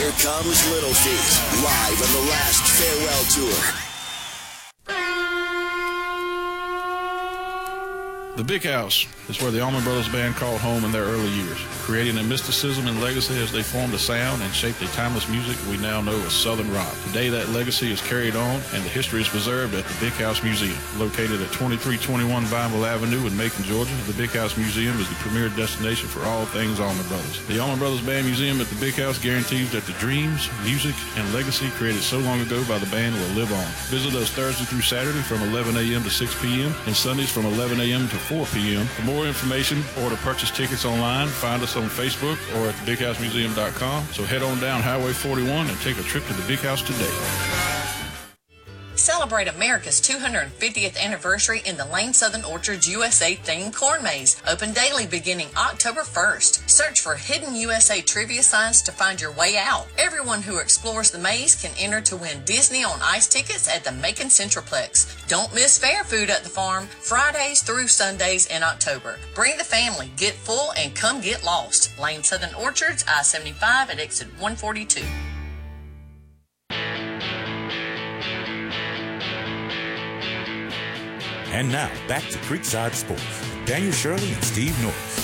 Here comes Little Feat, live on the last farewell tour. The Big House is where the Allman Brothers Band called home in their early years, creating a mysticism and legacy as they formed a sound and shaped a timeless music we now know as Southern rock. Today, that legacy is carried on, and the history is preserved at the Big House Museum. Located at 2321 Vineville Avenue in Macon, Georgia, the Big House Museum is the premier destination for all things Allman Brothers. The Allman Brothers Band Museum at the Big House guarantees that the dreams, music, and legacy created so long ago by the band will live on. Visit us Thursday through Saturday from 11 a.m. to 6 p.m. and Sundays from 11 a.m. to 4 p.m. For more information or to purchase tickets online, find us on Facebook or at thebighousemuseum.com. So head on down Highway 41 and take a trip to the Big House today. Celebrate America's 250th anniversary in the Lane Southern Orchards USA themed corn maze. Open daily beginning October 1st. Search for hidden USA trivia signs to find your way out. Everyone who explores the maze can enter to win Disney on Ice tickets at the Macon Centralplex. Don't miss fair food at the farm Fridays through Sundays in October. Bring the family, get full, and come get lost. Lane Southern Orchards, I-75 at exit 142. And now, back to Creekside Sports. Daniel Shirley and Steve Norris.